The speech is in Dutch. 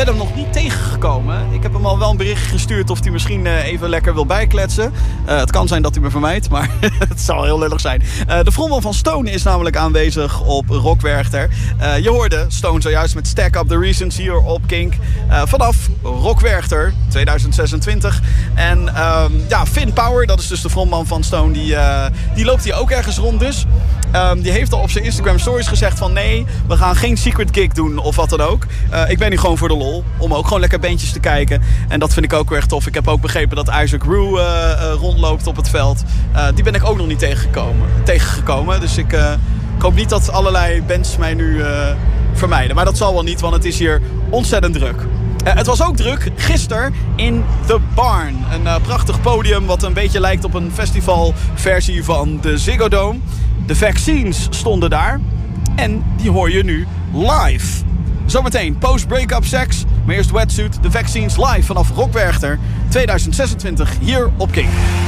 ben hem nog niet tegengekomen. Ik heb hem al wel een bericht gestuurd of hij misschien even lekker wil bijkletsen. Het kan zijn dat hij me vermijdt, maar het zal heel lullig zijn. De frontman van Stone is namelijk aanwezig op Rock Werchter. Je hoorde Stone zojuist met Stack Up The Reasons hier op Kink. Vanaf Rock Werchter 2026. En Finn Power, dat is dus de frontman van Stone, die loopt hier ook ergens rond dus. Die heeft al op zijn Instagram stories gezegd van nee, we gaan geen secret gig doen of wat dan ook. Ik ben hier gewoon voor de lol, om ook gewoon lekker bandjes te kijken. En dat vind ik ook weer echt tof. Ik heb ook begrepen dat Isaac Rue rondloopt op het veld. Die ben ik ook nog niet tegengekomen. Dus ik hoop niet dat allerlei bands mij nu vermijden. Maar dat zal wel niet, want het is hier ontzettend druk. Het was ook druk gisteren in The Barn. Een prachtig podium wat een beetje lijkt op een festivalversie van de Ziggo Dome. De Vaccines stonden daar. En die hoor je nu live. Zometeen post-breakup sex. Maar eerst Wetsuit, de Vaccines live vanaf Rock Werchter 2026 hier op Kink.